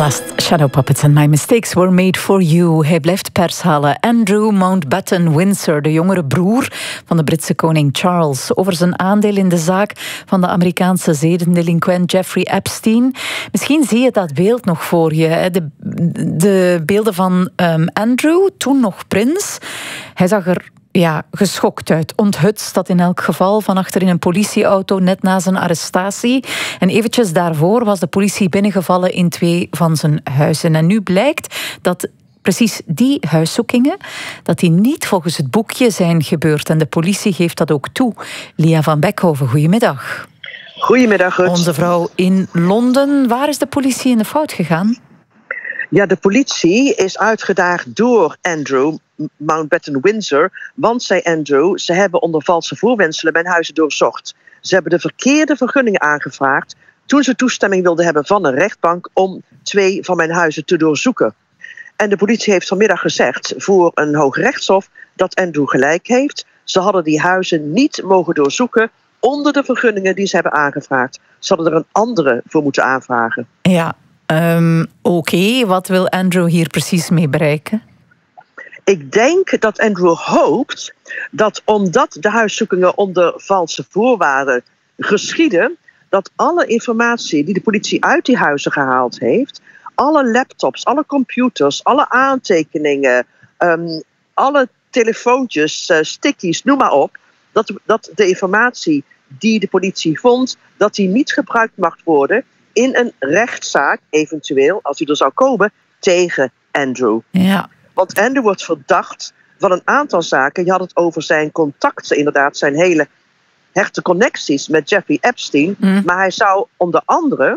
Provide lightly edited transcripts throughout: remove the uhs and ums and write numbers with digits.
Last Shadow Puppets and My Mistakes Were Made For You. Hij blijft pers halen. Andrew Mountbatten Windsor, de jongere broer van de Britse koning Charles, over zijn aandeel in de zaak van de Amerikaanse zedendelinquent Jeffrey Epstein. Misschien zie je dat beeld nog voor je. De beelden van Andrew, toen nog prins. Hij zag er geschokt uit. Onthutst, dat in elk geval, van achter in een politieauto net na zijn arrestatie. En eventjes daarvoor was de politie binnengevallen in 2 van zijn huizen. En nu blijkt dat precies die huiszoekingen, dat die niet volgens het boekje zijn gebeurd. En de politie geeft dat ook toe. Lia van Beckhoven, goedemiddag. Goedemiddag, Rut. Onze vrouw in Londen. Waar is de politie in de fout gegaan? Ja, de politie is uitgedaagd door Andrew Mountbatten Windsor. Want, zei Andrew, ze hebben onder valse voorwendselen mijn huizen doorzocht. Ze hebben de verkeerde vergunningen aangevraagd toen ze toestemming wilden hebben van een rechtbank om 2 van mijn huizen te doorzoeken. En de politie heeft vanmiddag gezegd voor een Hooggerechtshof dat Andrew gelijk heeft. Ze hadden die huizen niet mogen doorzoeken onder de vergunningen die ze hebben aangevraagd. Ze hadden er een andere voor moeten aanvragen. Ja, oké. Wat wil Andrew hier precies mee bereiken? Ik denk dat Andrew hoopt dat omdat de huiszoekingen onder valse voorwaarden geschieden, dat alle informatie die de politie uit die huizen gehaald heeft, alle laptops, alle computers, alle aantekeningen, alle telefoontjes, stickies, noem maar op, dat de informatie die de politie vond, dat die niet gebruikt mag worden in een rechtszaak, eventueel, als die er zou komen, tegen Andrew. Ja. Want Andrew wordt verdacht van een aantal zaken. Je had het over zijn contacten, inderdaad, zijn hele hechte connecties met Jeffrey Epstein. Maar hij zou onder andere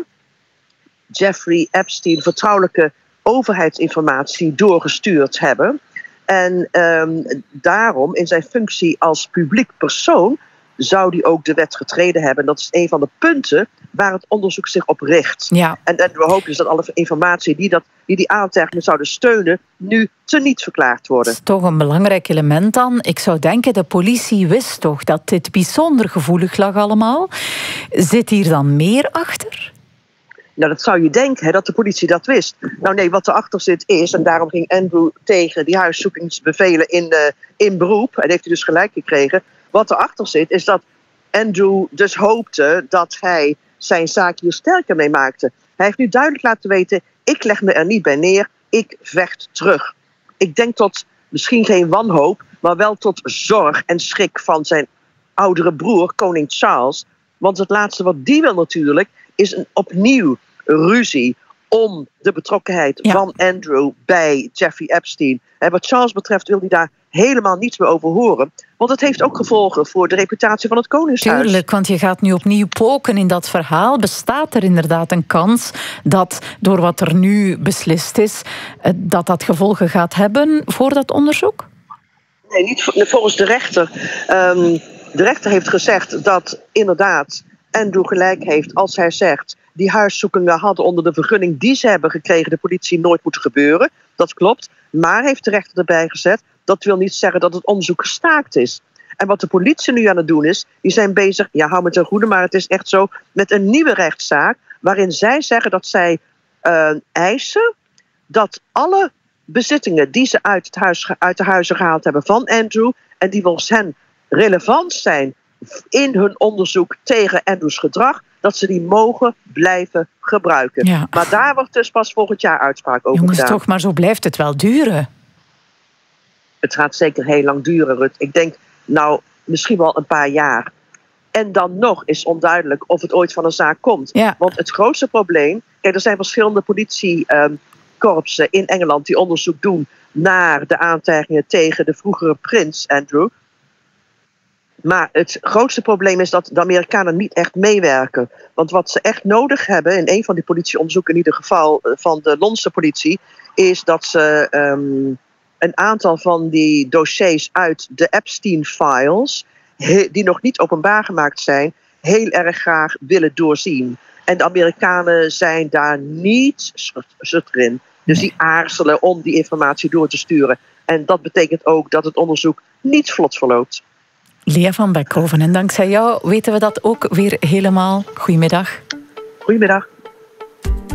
Jeffrey Epstein vertrouwelijke overheidsinformatie doorgestuurd hebben. En daarom, in zijn functie als publiek persoon, zou die ook de wet getreden hebben. Dat is een van de punten waar het onderzoek zich op richt. Ja. En we hopen dus dat alle informatie die aantijgingen zouden steunen, nu teniet verklaard worden. Dat is toch een belangrijk element dan. Ik zou denken, de politie wist toch dat dit bijzonder gevoelig lag allemaal. Zit hier dan meer achter? Nou, dat zou je denken, dat de politie dat wist. Nou nee, wat erachter zit is, en daarom ging Andrew tegen die huiszoekingsbevelen in beroep, en heeft hij dus gelijk gekregen. Wat erachter zit is dat Andrew dus hoopte dat hij zijn zaak hier sterker mee maakte. Hij heeft nu duidelijk laten weten, ik leg me er niet bij neer, ik vecht terug. Ik denk tot misschien geen wanhoop, maar wel tot zorg en schrik van zijn oudere broer, koning Charles. Want het laatste wat die wil natuurlijk, is een opnieuw ruzie om de betrokkenheid van Andrew bij Jeffrey Epstein. En wat Charles betreft wil hij daar helemaal niets meer over horen. Want het heeft ook gevolgen voor de reputatie van het Koningshuis. Tuurlijk, want je gaat nu opnieuw poken in dat verhaal. Bestaat er inderdaad een kans dat door wat er nu beslist is, dat gevolgen gaat hebben voor dat onderzoek? Nee, niet volgens de rechter. De rechter heeft gezegd dat inderdaad Andrew gelijk heeft als hij zegt, die huiszoekingen hadden onder de vergunning die ze hebben gekregen de politie nooit moeten gebeuren. Dat klopt. Maar heeft de rechter erbij gezet, dat wil niet zeggen dat het onderzoek gestaakt is. En wat de politie nu aan het doen is, die zijn bezig, hou me ten goede, maar het is echt zo, met een nieuwe rechtszaak, waarin zij zeggen dat zij eisen dat alle bezittingen die ze uit de huizen gehaald hebben van Andrew, en die volgens hen relevant zijn in hun onderzoek tegen Andrews gedrag, dat ze die mogen blijven gebruiken. Ja. Maar daar wordt dus pas volgend jaar uitspraak over gedaan. Toch, maar zo blijft het wel duren. Het gaat zeker heel lang duren, Rut. Ik denk, misschien wel een paar jaar. En dan nog is onduidelijk of het ooit van een zaak komt. Ja. Want het grootste probleem, kijk, er zijn verschillende politiekorpsen in Engeland die onderzoek doen naar de aantijgingen tegen de vroegere prins Andrew. Maar het grootste probleem is dat de Amerikanen niet echt meewerken. Want wat ze echt nodig hebben, in een van die politieonderzoeken in ieder geval van de Londense politie, is dat ze een aantal van die dossiers uit de Epstein-files, die nog niet openbaar gemaakt zijn, heel erg graag willen doorzien. En de Amerikanen zijn daar niet zutter in. Dus die aarzelen om die informatie door te sturen. En dat betekent ook dat het onderzoek niet vlot verloopt. Lia van Beckhoven, en dankzij jou weten we dat ook weer helemaal. Goedemiddag. Goedemiddag.